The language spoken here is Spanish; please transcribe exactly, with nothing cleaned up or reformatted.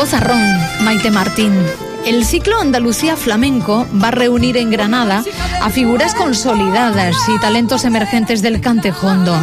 Vozarrón, Maite Martín. El ciclo Andalucía Flamenco va a reunir en Granada a figuras consolidadas y talentos emergentes del cante jondo.